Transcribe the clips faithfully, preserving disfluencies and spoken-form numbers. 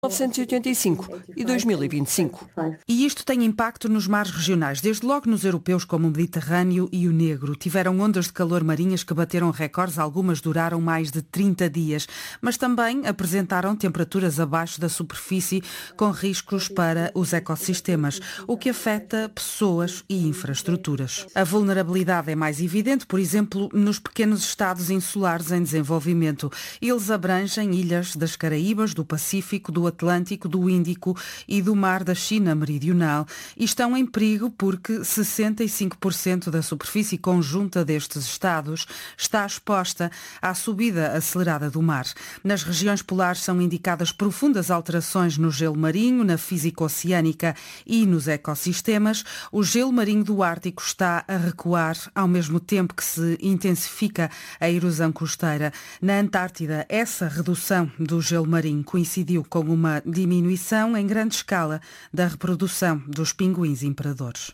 mil novecentos e oitenta e cinco e dois mil e vinte e cinco. E isto tem impacto nos mares regionais, desde logo nos europeus como o Mediterrâneo e o Negro. Tiveram ondas de calor marinhas que bateram recordes, algumas duraram mais de trinta dias, mas também apresentaram temperaturas abaixo da superfície com riscos para os ecossistemas, o que afeta pessoas e infraestruturas. A vulnerabilidade é mais evidente, por exemplo, nos pequenos estados insulares em desenvolvimento. Eles abrangem ilhas das Caraíbas, do Pacífico, do Atlântico, do Índico e do Mar da China Meridional e estão em perigo porque sessenta e cinco por cento da superfície conjunta destes estados está exposta à subida acelerada do mar. Nas regiões polares são indicadas profundas alterações no gelo marinho, na física oceânica e nos ecossistemas. O gelo marinho do Ártico está a recuar ao mesmo tempo que se intensifica a erosão costeira. Na Antártida, essa redução do gelo marinho coincidiu com uma uma diminuição em grande escala da reprodução dos pinguins imperadores.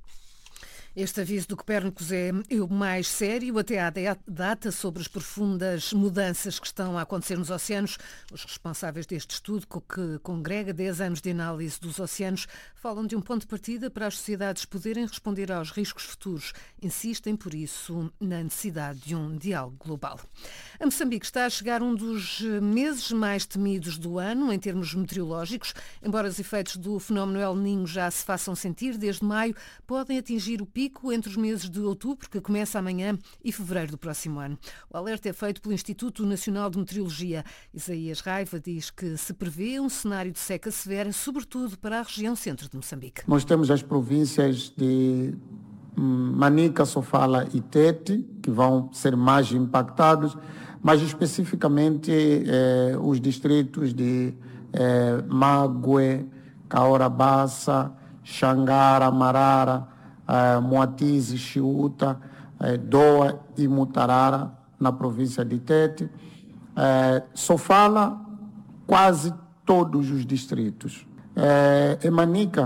Este aviso do Copérnicos é o mais sério até à data sobre as profundas mudanças que estão a acontecer nos oceanos. Os responsáveis deste estudo, que congrega dez anos de análise dos oceanos, falam de um ponto de partida para as sociedades poderem responder aos riscos futuros. Insistem, por isso, na necessidade de um diálogo global. A Moçambique está a chegar um dos meses mais temidos do ano em termos meteorológicos. Embora os efeitos do fenómeno El Niño já se façam sentir, desde maio podem atingir o pico entre os meses de outubro, que começa amanhã, e fevereiro do próximo ano. O alerta é feito pelo Instituto Nacional de Meteorologia. Isaías Raiva diz que se prevê um cenário de seca severa, sobretudo para a região centro de Moçambique. Nós temos as províncias de Manica, Sofala e Tete, que vão ser mais impactados, mas especificamente eh, os distritos de eh, Mague, Caorabassa, Xangara, Marara, Uh, Moatize, Chiuta, uh, Doa e Mutarara, na província de Tete. Uh, Sofala, quase todos os distritos. Uh, em Manica,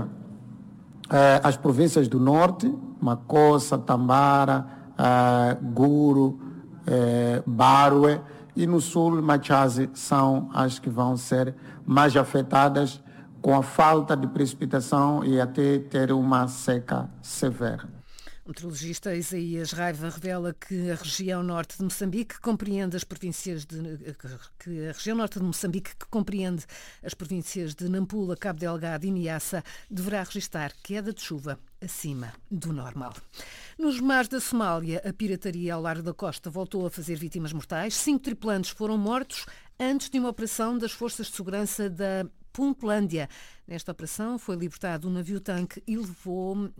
uh, as províncias do norte, Macossa, Tambara, uh, Guru, uh, Barue, e no sul, Machaze, são as que vão ser mais afetadas com a falta de precipitação e até ter uma seca severa. O meteorologista Isaías Raiva revela que a região norte de Moçambique compreende as províncias de que a região norte de Moçambique que compreende as províncias de Nampula, Cabo Delgado e Niassa deverá registrar queda de chuva acima do normal. Nos mares da Somália, a pirataria ao largo da costa voltou a fazer vítimas mortais. Cinco tripulantes foram mortos antes de uma operação das forças de segurança da Puntlândia. Nesta operação foi libertado um navio-tanque e levou hum,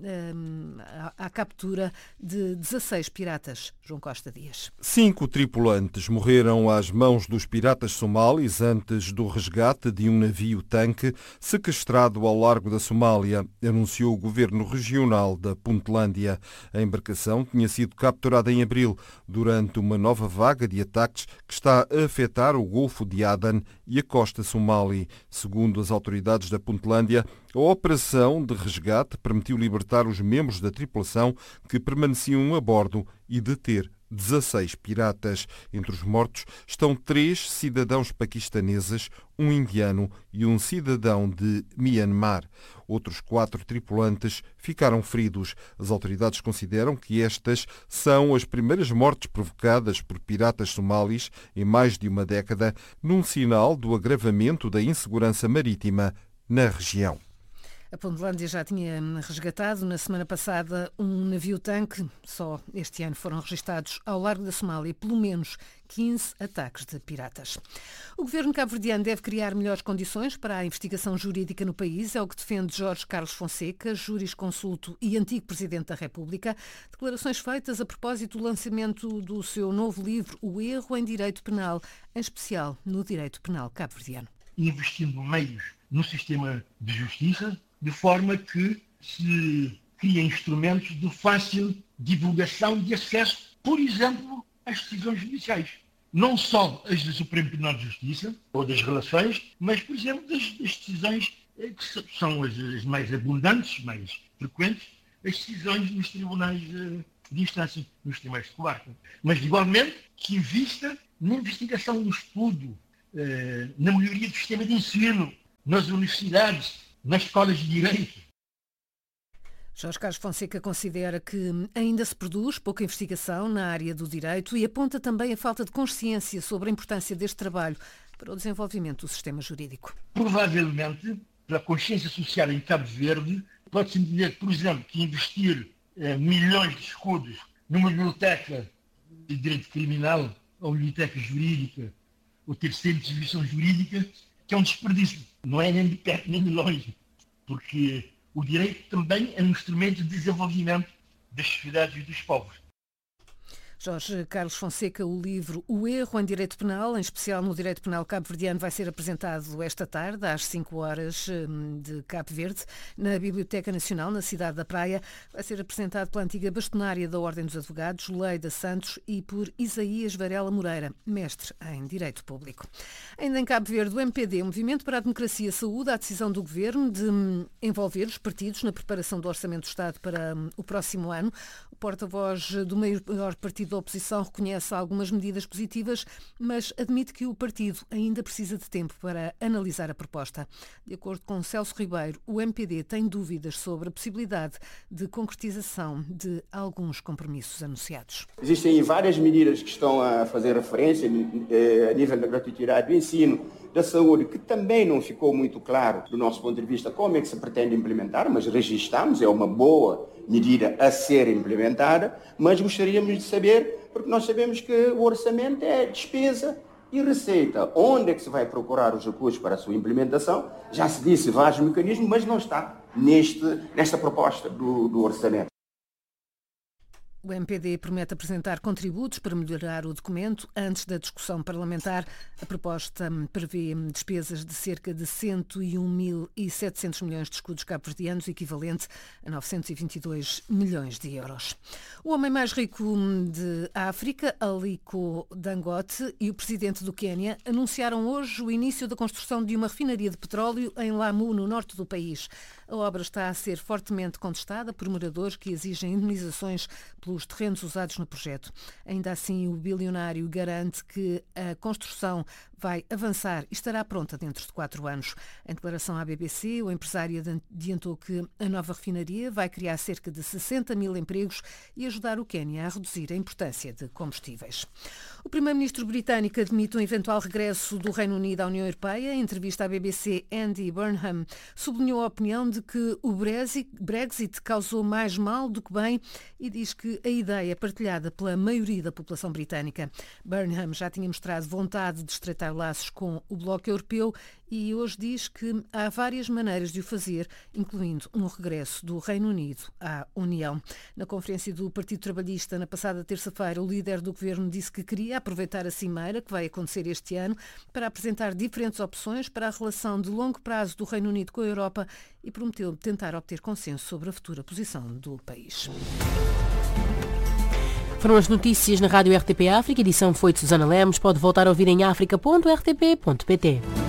à, à captura de dezasseis piratas. João Costa Dias. Cinco tripulantes morreram às mãos dos piratas somalis antes do resgate de um navio-tanque sequestrado ao largo da Somália, anunciou o governo regional da Puntlândia. A embarcação tinha sido capturada em abril durante uma nova vaga de ataques que está a afetar o Golfo de Aden e a costa somali. Segundo as autoridades da Puntlândia, a operação de resgate permitiu libertar os membros da tripulação que permaneciam a bordo e deter dezasseis piratas. Entre os mortos estão três cidadãos paquistaneses, um indiano e um cidadão de Myanmar. Outros quatro tripulantes ficaram feridos. As autoridades consideram que estas são as primeiras mortes provocadas por piratas somalis em mais de uma década, num sinal do agravamento da insegurança marítima na região. A Puntlândia já tinha resgatado na semana passada um navio-tanque. Só este ano foram registados ao largo da Somália pelo menos quinze ataques de piratas. O governo cabo-verdiano deve criar melhores condições para a investigação jurídica no país. É o que defende Jorge Carlos Fonseca, jurisconsulto e antigo Presidente da República. Declarações feitas a propósito do lançamento do seu novo livro, O Erro em Direito Penal, em especial no direito penal cabo-verdiano. Investindo meios no sistema de justiça, de forma que se criem instrumentos de fácil divulgação de acesso, por exemplo, às decisões judiciais. Não só as do Supremo Tribunal de Justiça, ou das relações, mas, por exemplo, das, das decisões que são as, as mais abundantes, mais frequentes, as decisões nos tribunais de, de instância, nos tribunais de comarca. Mas, igualmente, que invista na investigação, no estudo, na melhoria do sistema de ensino, nas universidades, nas escolas de direito. Jorge Carlos Fonseca considera que ainda se produz pouca investigação na área do direito e aponta também a falta de consciência sobre a importância deste trabalho para o desenvolvimento do sistema jurídico. Provavelmente, pela consciência social em Cabo Verde, pode-se dizer, por exemplo, que investir eh, milhões de escudos numa biblioteca de direito criminal ou biblioteca jurídica ou ter centro de distribuição jurídica, que é um desperdício. Não é nem de perto nem de longe, porque o direito também é um instrumento de desenvolvimento das sociedades e dos povos. Jorge Carlos Fonseca, o livro O Erro em Direito Penal, em especial no Direito Penal cabo-verdiano, vai ser apresentado esta tarde, às cinco horas de Cabo Verde, na Biblioteca Nacional, na cidade da Praia. Vai ser apresentado pela antiga bastonária da Ordem dos Advogados, Leida Santos, e por Isaías Varela Moreira, mestre em Direito Público. Ainda em Cabo Verde, o M P D, o Movimento para a Democracia, saúda a decisão do Governo de envolver os partidos na preparação do Orçamento do Estado para o próximo ano. O porta-voz do maior partido da oposição reconhece algumas medidas positivas, mas admite que o partido ainda precisa de tempo para analisar a proposta. De acordo com Celso Ribeiro, o M P D tem dúvidas sobre a possibilidade de concretização de alguns compromissos anunciados. Existem várias medidas que estão a fazer referência a nível da gratuidade do ensino, da saúde, que também não ficou muito claro do nosso ponto de vista como é que se pretende implementar, mas registramos, é uma boa medida a ser implementada, mas gostaríamos de saber, porque nós sabemos que o orçamento é despesa e receita. Onde é que se vai procurar os recursos para a sua implementação? Já se disse vários mecanismos, mas não está neste, nesta proposta do, do orçamento. O M P D promete apresentar contributos para melhorar o documento antes da discussão parlamentar. A proposta prevê despesas de cerca de cento e um mil e setecentos milhões de escudos cabo-verdianos, equivalente a novecentos e vinte e dois milhões de euros. O homem mais rico de África, Aliko Dangote, e o presidente do Quênia anunciaram hoje o início da construção de uma refinaria de petróleo em Lamu, no norte do país. A obra está a ser fortemente contestada por moradores que exigem indemnizações pelos terrenos usados no projeto. Ainda assim, o bilionário garante que a construção vai avançar e estará pronta dentro de quatro anos. Em declaração à B B C, o empresário adiantou que a nova refinaria vai criar cerca de sessenta mil empregos e ajudar o Quênia a reduzir a importância de combustíveis. O primeiro-ministro britânico admite um eventual regresso do Reino Unido à União Europeia. Em entrevista à B B C, Andy Burnham sublinhou a opinião de que o Brexit causou mais mal do que bem e diz que a ideia é partilhada pela maioria da população britânica. Burnham já tinha mostrado vontade de estreitar laços com o Bloco Europeu e hoje diz que há várias maneiras de o fazer, incluindo um regresso do Reino Unido à União. Na conferência do Partido Trabalhista, na passada terça-feira, o líder do governo disse que queria aproveitar a cimeira, que vai acontecer este ano, para apresentar diferentes opções para a relação de longo prazo do Reino Unido com a Europa e prometeu tentar obter consenso sobre a futura posição do país. Foram as notícias na Rádio R T P África. A edição foi de Susana Lemos. Pode voltar a ouvir em africa ponto r t p ponto p t.